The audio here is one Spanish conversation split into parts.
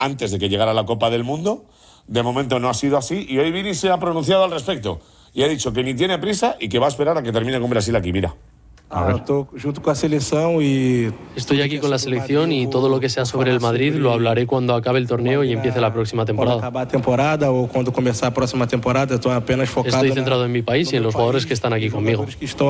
antes de que llegara la Copa del Mundo. De momento no ha sido así y hoy Vini se ha pronunciado al respecto y ha dicho que ni tiene prisa y que va a esperar a que termine con Brasil aquí. Mira. Estoy aquí con la selección y todo lo que sea sobre el Madrid lo hablaré cuando acabe el torneo y empiece la próxima temporada. Estoy centrado en mi país y en los jugadores que están aquí conmigo.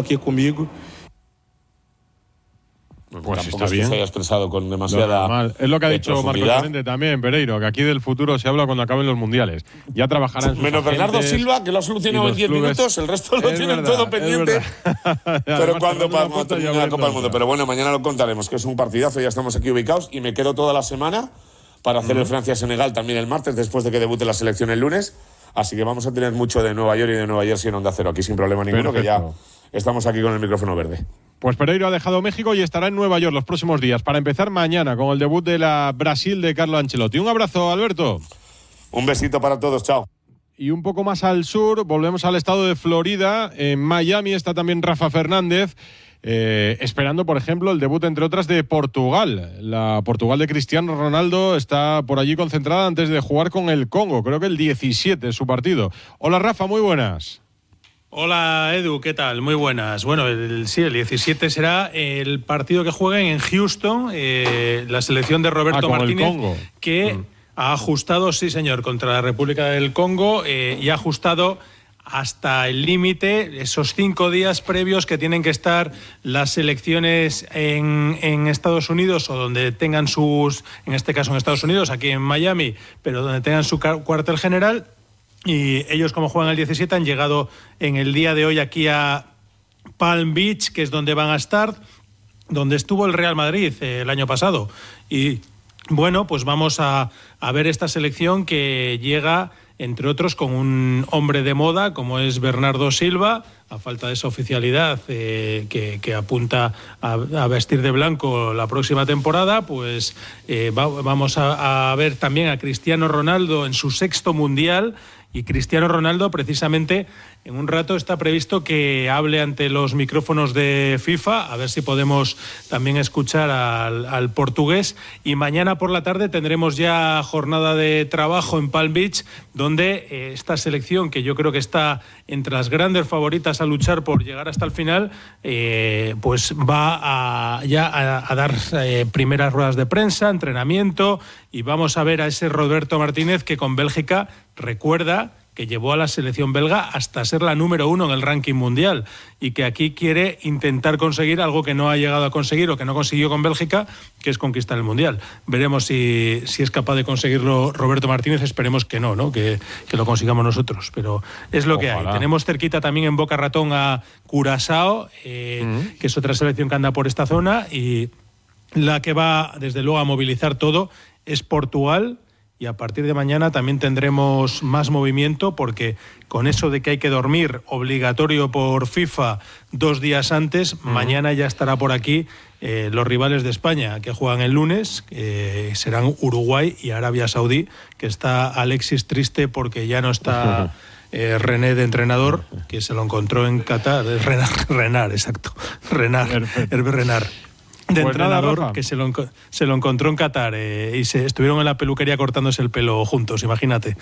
Pues está bien. Se haya expresado con demasiada. Es lo que ha dicho Marcos Llorente también, Pereiro, que aquí del futuro se habla cuando acaben los mundiales. Ya trabajarán sus menos agentes, Bernardo Silva, que lo ha solucionado en 10 minutos, el resto lo tienen todo pendiente. Pero cuando termine la Copa del Mundo. Pero bueno, mañana lo contaremos, que es un partidazo, ya estamos aquí ubicados y me quedo toda la semana para hacer el Francia-Senegal también el martes, después de que debute la selección el lunes. Así que vamos a tener mucho de Nueva York y de Nueva Jersey en Onda Cero, aquí sin problema ninguno, que ya estamos aquí con el micrófono verde. Pues Pereiro ha dejado México y estará en Nueva York los próximos días para empezar mañana con el debut de la Brasil de Carlo Ancelotti. Un abrazo, Alberto. Un besito para todos, chao. Y un poco más al sur, volvemos al estado de Florida. En Miami está también Rafa Fernández, esperando, por ejemplo, el debut, entre otras, de Portugal. La Portugal de Cristiano Ronaldo está por allí concentrada antes de jugar con el Congo. Creo que el 17 es su partido. Hola, Rafa, muy buenas. Hola Edu, ¿qué tal? Muy buenas. Bueno, el 17 será el partido que jueguen en Houston, la selección de Roberto Martínez, el Congo. Que ha ajustado, sí señor, contra la República del Congo y ha ajustado hasta el límite esos 5 días previos que tienen que estar las selecciones en Estados Unidos o donde tengan sus, en este caso en Estados Unidos, aquí en Miami, pero donde tengan su cuartel general. Y ellos, como juegan el 17, han llegado en el día de hoy aquí a Palm Beach, que es donde van a estar, donde estuvo el Real Madrid el año pasado. Y bueno, pues vamos a ver esta selección que llega, entre otros, con un hombre de moda como es Bernardo Silva, a falta de esa oficialidad que apunta a vestir de blanco la próxima temporada. Pues vamos a ver también a Cristiano Ronaldo en su 6º Mundial. Y Cristiano Ronaldo, precisamente, en un rato está previsto que hable ante los micrófonos de FIFA, a ver si podemos también escuchar al portugués. Y mañana por la tarde tendremos ya jornada de trabajo en Palm Beach, donde esta selección, que yo creo que está entre las grandes favoritas a luchar por llegar hasta el final, pues va a dar primeras ruedas de prensa, entrenamiento, y vamos a ver a ese Roberto Martínez que con Bélgica, recuerda que llevó a la selección belga hasta ser la número 1 en el ranking mundial y que aquí quiere intentar conseguir algo que no ha llegado a conseguir o que no consiguió con Bélgica, que es conquistar el mundial. Veremos si es capaz de conseguirlo Roberto Martínez. Esperemos que no, que lo consigamos nosotros, pero es lo que hay. Tenemos cerquita también en Boca Ratón a Curazao, que es otra selección que anda por esta zona, y la que va desde luego a movilizar todo es Portugal. Y a partir de mañana también tendremos más movimiento, porque con eso de que hay que dormir obligatorio por FIFA 2 días antes, mañana ya estará por aquí los rivales de España que juegan el lunes, serán Uruguay y Arabia Saudí, que está Alexis triste porque ya no está René de entrenador, que se lo encontró en Qatar. Renard, exacto. Hervé Renard. De pues entrenador, nada, que se lo encontró en Qatar y se estuvieron en la peluquería cortándose el pelo juntos, imagínate.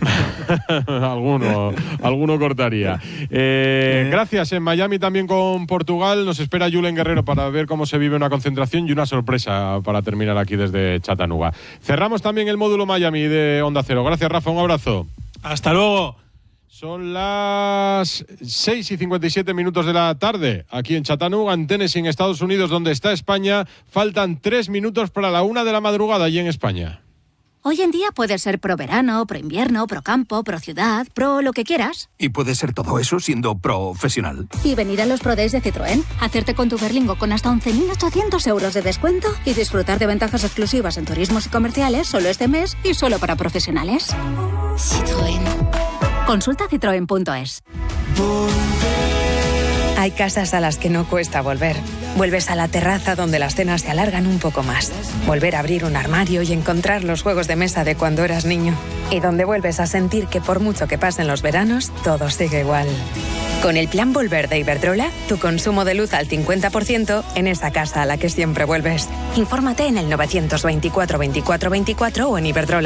alguno cortaría. Gracias. En Miami también con Portugal nos espera Julen Guerrero para ver cómo se vive una concentración y una sorpresa para terminar aquí desde Chattanooga. Cerramos también el módulo Miami de Onda Cero. Gracias, Rafa, un abrazo. Hasta luego. Son las 6:57 de la tarde, aquí en Chattanooga, en Tennessee, en Estados Unidos, donde está España. Faltan 3 minutos para la 1 de la madrugada allí en España. Hoy en día puedes ser pro verano, pro invierno, pro campo, pro ciudad, pro lo que quieras. Y puedes ser todo eso siendo profesional. Y venir a los Pro Days de Citroën, hacerte con tu Berlingo con hasta 11.800 euros de descuento y disfrutar de ventajas exclusivas en turismos y comerciales solo este mes y solo para profesionales. Citroën. Consulta citroen.es. Hay casas a las que no cuesta volver. Vuelves a la terraza donde las cenas se alargan un poco más. Volver a abrir un armario y encontrar los juegos de mesa de cuando eras niño. Y donde vuelves a sentir que por mucho que pasen los veranos, todo sigue igual. Con el Plan Volver de Iberdrola, tu consumo de luz al 50% en esa casa a la que siempre vuelves. Infórmate en el 924 24 24 o en Iberdrola.